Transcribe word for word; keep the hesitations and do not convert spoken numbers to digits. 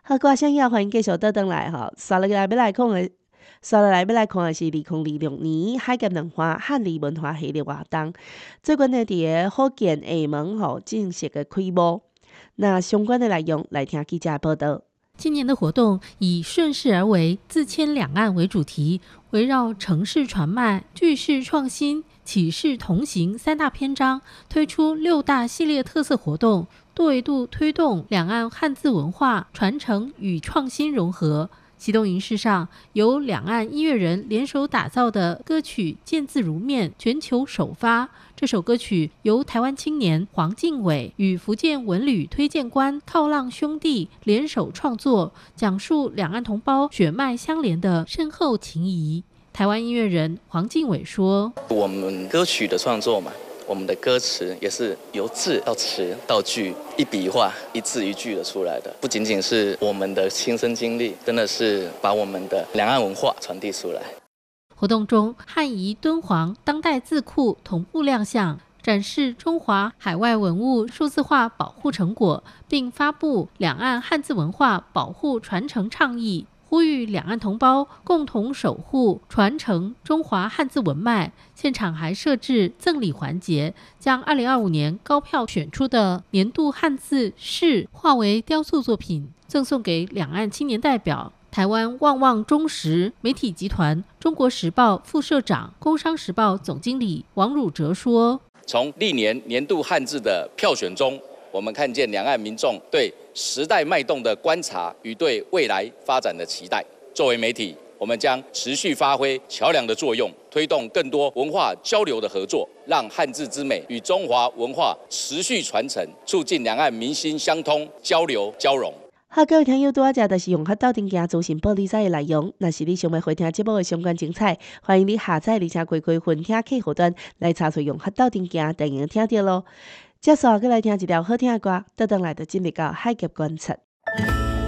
好，歌声也欢迎继续倒转来吼。刷落来要来讲的，刷落来要来看的是二零二六年海峡文化汉字文化系列活动，最近呢伫个福建厦门吼正式的开幕。那相关的内容来听记者报道。 今年的活动以顺势而为、自谦两岸为主题，围绕城市传脉、句式创新、启示同行三大篇章，推出六大系列特色活动，多维度推动两岸汉字文化传承与创新融合。启动仪式上，由两岸音乐人联手打造的歌曲《见字如面》全球首发。这首歌曲由台湾青年黄敬伟与福建文旅推荐官靠浪兄弟联手创作，讲述两岸同胞血脉相连的深厚情谊。台湾音乐人黄敬伟说：“ 我们歌曲的创作嘛。”我们的歌词也是由字到词到句，一笔一画、一字一句的出来的，不仅仅是我们的亲身经历，真的是把我们的两岸文化传递出来。 活动中，汉仪敦煌当代字库同步亮相，展示中华海外文物数字化保护成果，并发布两岸汉字文化保护传承倡议，呼吁两岸同胞共同守护传承中华汉字文脉。现场还设置赠礼环节，将二零二五年高票选出的年度汉字释化为雕塑作品，赠送给两岸青年代表。台湾旺旺中时媒体集团中国时报副社长、工商时报总经理王汝哲说：“ 从历年年度汉字的票选中，我们看见两岸民众对时代脉动的观察与对未来发展的期待。作为媒体，我们将持续发挥桥梁的作用，推动更多文化交流的合作，让汉字之美与中华文化持续传承，促进两岸民心相通、交流交融。” 好，各位听友，拄仔遮就是用法斗阵行资讯报理财的内容。若是你想要回听节目的相关精彩，欢迎你下载而且开开分听客户端来查询用法斗阵行，就能听到咯。接下来，再来听一条好听的歌，倒转来就进入到海峡观察。